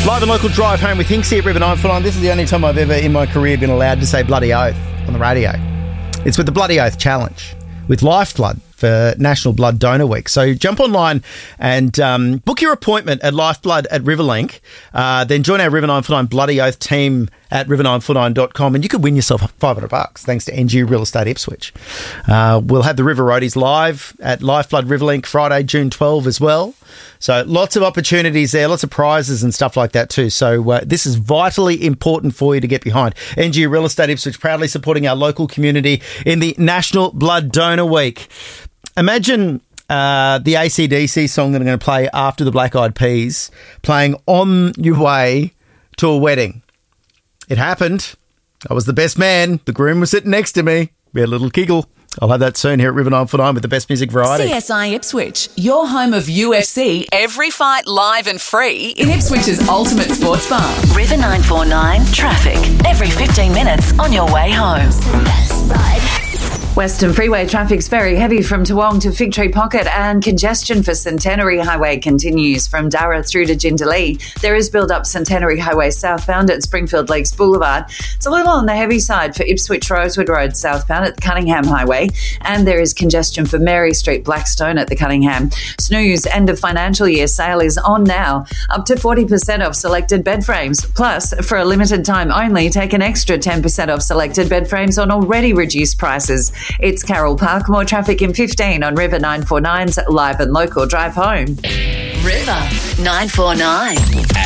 Live and local drive home with Hinksy at River 949. This is the only time I've ever in my career been allowed to say bloody oath on the radio. It's with the Bloody Oath Challenge with Lifeblood for National Blood Donor Week. So jump online and book your appointment at Lifeblood at Riverlink. Then join our River 949 Bloody Oath team at river949.com and you could win yourself $500 thanks to NG Real Estate Ipswich. We'll have the River Roadies live at Lifeblood Riverlink Friday, June 12 as well. So lots of opportunities there, lots of prizes and stuff like that too. So this is vitally important for you to get behind. NG Real Estate Ipswich proudly supporting our local community in the National Blood Donor Week. Imagine the AC/DC song that I'm going to play after the Black Eyed Peas playing on your way to a wedding. It happened. I was the best man. The groom was sitting next to me. We had a little giggle. I'll have that soon here at River 949 with the best music variety. CSI Ipswich, your home of UFC, every fight live and free in Ipswich's ultimate sports bar. River 949 traffic every 15 minutes on your way home. Western Freeway traffic's very heavy from Toowong to Fig Tree Pocket, and congestion for Centenary Highway continues from Darra through to Jindalee. There is build-up Centenary Highway southbound at Springfield Lakes Boulevard. It's a little on the heavy side for Ipswich Rosewood Road southbound at the Cunningham Highway, and there is congestion for Mary Street Blackstone at the Cunningham. Snooze end of financial year sale is on now, up to 40% off selected bed frames. Plus, for a limited time only, take an extra 10% off selected bed frames on already reduced prices. It's Carol Park. More traffic in 15 on River 949's Live and Local Drive Home. River 949.